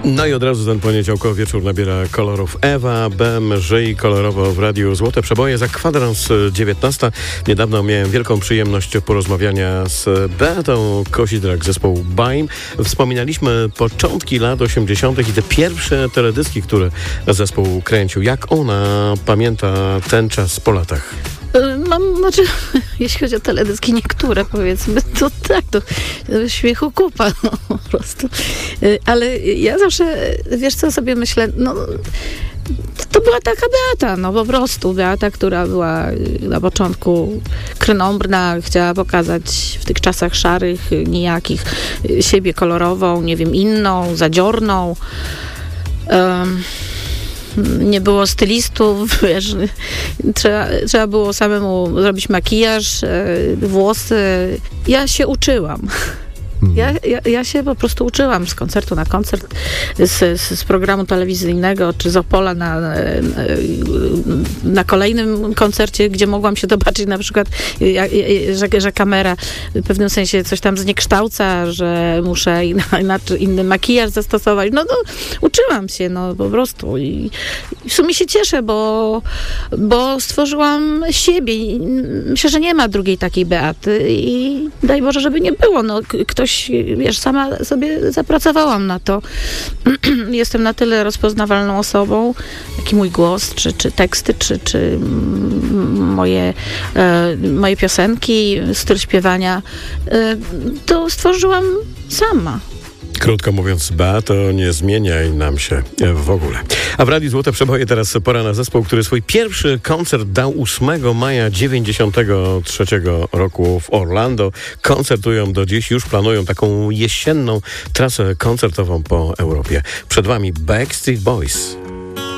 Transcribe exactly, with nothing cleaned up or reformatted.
No i od razu ten poniedziałkowy wieczór nabiera kolorów. Ewa Bem, żyj kolorowo w Radiu Złote Przeboje za kwadrans dziewiętnasta. Niedawno miałem wielką przyjemność porozmawiania z Beatą Kosidrak z zespołu Baim. Wspominaliśmy początki lat osiemdziesiątych i te pierwsze teledyski, które zespół kręcił. Jak ona pamięta ten czas po latach? Mam, znaczy, jeśli chodzi o teledyski, niektóre powiedzmy, to tak, to śmiechu kupa, no po prostu. Ale ja zawsze, wiesz co sobie myślę, no to była taka Beata, no po prostu Beata, która była na początku krnąbrna, chciała pokazać w tych czasach szarych, nijakich, siebie kolorową, nie wiem, inną, zadziorną. Um, Nie było stylistów, wiesz, trzeba, trzeba było samemu zrobić makijaż, włosy. Ja się uczyłam. Ja, ja, ja się po prostu uczyłam z koncertu na koncert, z, z, z programu telewizyjnego, czy z Opola na, na, na kolejnym koncercie, gdzie mogłam się zobaczyć na przykład, że, że kamera w pewnym sensie coś tam zniekształca, że muszę inaczej, inny makijaż zastosować. No, no uczyłam się, no po prostu. I, i w sumie się cieszę, bo, bo stworzyłam siebie. Myślę, że nie ma drugiej takiej Beaty i daj Boże, żeby nie było. No, ktoś wiesz, sama sobie zapracowałam na to. Jestem na tyle rozpoznawalną osobą, jak i mój głos, czy, czy teksty, czy, czy moje, e, moje piosenki, styl śpiewania, e, to stworzyłam sama. Krótko mówiąc, Beato, nie zmieniaj nam się w ogóle. A w Radiu Złote Przeboje teraz pora na zespół, który swój pierwszy koncert dał ósmego maja dziewięćdziesiątego trzeciego roku w Orlando. Koncertują do dziś, już planują taką jesienną trasę koncertową po Europie. Przed wami Backstreet Boys.